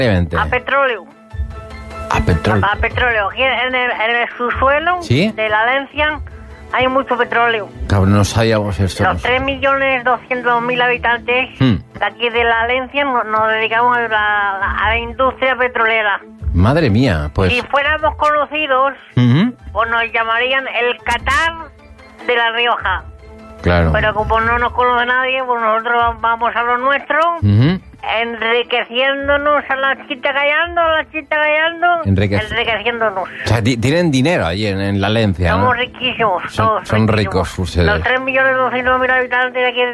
A petróleo. A petróleo. A petróleo. Aquí en el subsuelo ¿Sí? de la Valencia hay mucho petróleo. Cabrón, no sabíamos esto. Los 3.200.000 habitantes de aquí de la Valencia nos dedicamos a la industria petrolera. Madre mía, pues... Si fuéramos conocidos, pues nos llamarían el Qatar de La Rioja. Claro. Pero como no nos conoce nadie, pues nosotros vamos a lo nuestro, enriqueciéndonos a la chita callando, enriqueciéndonos. O sea, tienen dinero allí en la Valencia, ¿no? Somos riquísimos. Son ricos ustedes. Los 3.200.000 habitantes de aquí de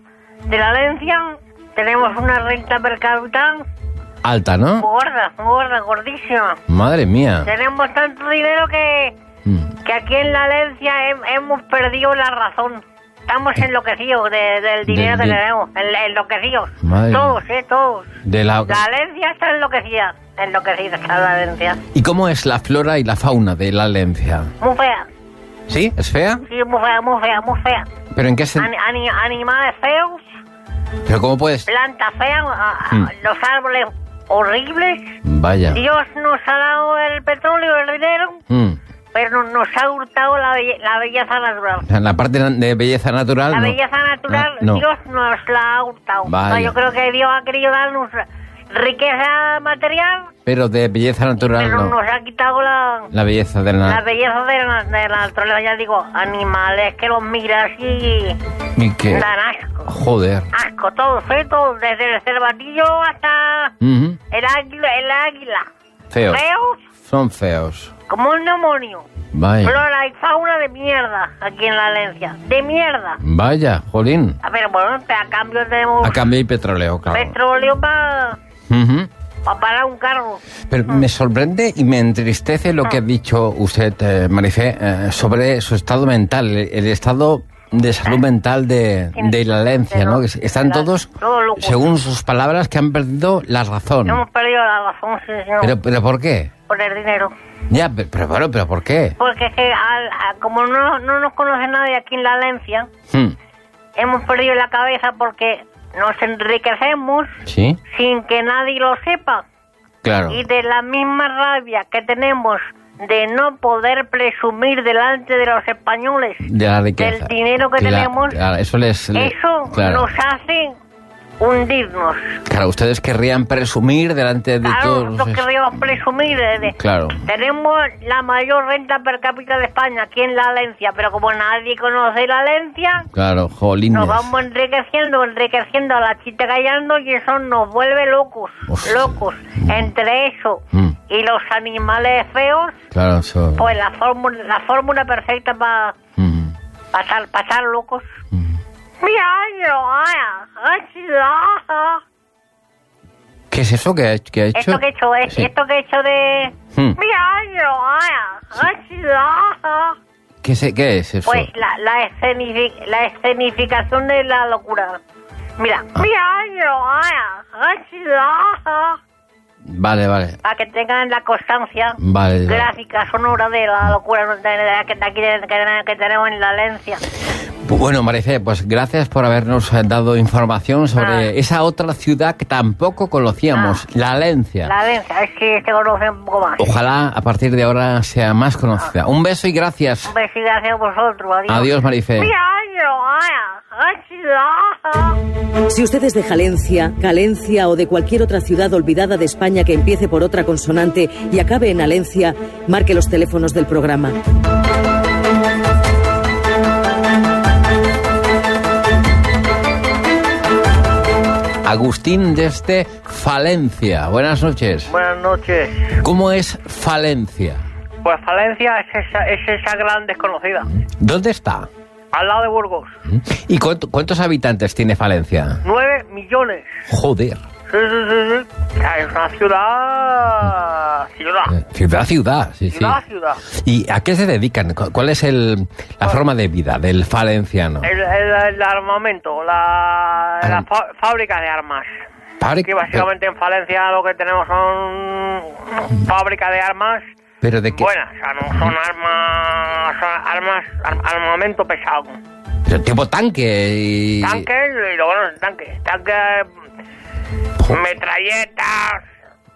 la Valencia tenemos una renta per cápita alta, ¿no? Gorda, gordísima. Madre mía. Tenemos tanto dinero que aquí en la Valencia hemos perdido la razón. Estamos enloquecidos del dinero que tenemos. Enloquecidos. Todos. La Valencia está enloquecida está la Valencia. ¿Y cómo es la flora y la fauna de la Valencia? Muy fea. ¿Sí? ¿Es fea? Sí, muy fea. ¿Pero en qué sentido? Animales feos. ¿Pero cómo puedes...? Plantas feas, los árboles horribles. Vaya. Dios nos ha dado el petróleo, el dinero, pero nos ha hurtado la belleza natural. En la parte de belleza natural... La belleza natural, no. Dios nos la ha hurtado. Vaya. Yo creo que Dios ha querido darnos riqueza material, pero de belleza natural pero no. nos ha quitado la belleza de la belleza de la naturaleza. Ya digo, animales que los miras ¿Y qué? dan asco. Joder. Asco, todos, desde el cervatillo hasta el águila. Feos. Feos. Son feos. Como un demonio. Vaya. Flora y fauna de mierda aquí en la Valencia. De mierda. Vaya, jolín. A ver, bueno, a cambio tenemos... A cambio hay petróleo, claro. Petróleo para parar un carro. Pero me sorprende y me entristece lo que ha dicho usted, Marifé, sobre su estado mental, el estado de salud mental de la Valencia, ¿no? Que están todos, según sus palabras, que han perdido la razón. Hemos perdido la razón, sí, señor. ¿Pero por qué? Por el dinero. Ya, pero ¿por qué? Porque es que como no nos conoce nadie aquí en la Valencia, hemos perdido la cabeza porque nos enriquecemos sin que nadie lo sepa. Claro. Y de la misma rabia que tenemos de no poder presumir delante de los españoles de la riqueza, del dinero que tenemos, eso nos hace hundirnos. Claro, ustedes querrían presumir delante de todos. Nosotros querríamos presumir. Claro. Tenemos la mayor renta per cápita de España aquí en la Valencia, pero como nadie conoce la Valencia, claro, jolines, nos vamos enriqueciendo a la chita callando y eso nos vuelve locos. Locos. Entre eso y los animales feos, claro, eso... pues la fórmula perfecta para pasar locos. ¿Qué es eso que ha hecho? Esto que he hecho es esto que he hecho de... ¿Qué es eso? Pues la escenificación de la locura. Mira. Vale. Para que tengan la constancia gráfica, sonora de la locura que tenemos en la Valencia. Bueno, Marifé, pues gracias por habernos dado información sobre esa otra ciudad que tampoco conocíamos, la Valencia. La Valencia, es que se conoce un poco más. Ojalá a partir de ahora sea más conocida. Un beso y gracias. Un beso y gracias a vosotros. Adiós, Marifé. Si usted es de Jalencia, Calencia o de cualquier otra ciudad olvidada de España que empiece por otra consonante y acabe en Alencia, marque los teléfonos del programa. Agustín desde Falencia. Buenas noches. Buenas noches. ¿Cómo es Falencia? Pues Falencia es esa gran desconocida. ¿Dónde está? Al lado de Burgos. ¿Y cuántos habitantes tiene Falencia? 9 millones. Joder. Sí. Es una ciudad. Ciudad. Ciudad. ¿Y a qué se dedican? ¿Cuál es la forma de vida del valenciano? El armamento, la fábrica de armas. Que básicamente en Falencia lo que tenemos son fábricas de armas. ¿Pero de qué? Buenas, o sea, no son armamento pesado. Pero tipo tanque y... Tanques, y lo bueno es tanque, metralletas,